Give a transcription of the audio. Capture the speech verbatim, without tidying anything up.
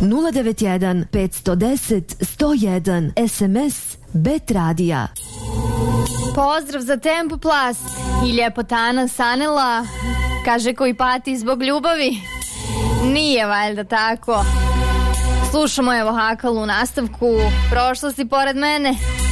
nula devet jedan pet jedan nula sto jedan, es em es Bet Radija. Pozdrav za Tempoplast i ljepotana Sanela, kaže koji pati zbog ljubavi. Nije valjda tako. Slušamo evo Hakalu u nastavku. Prošla si pored mene.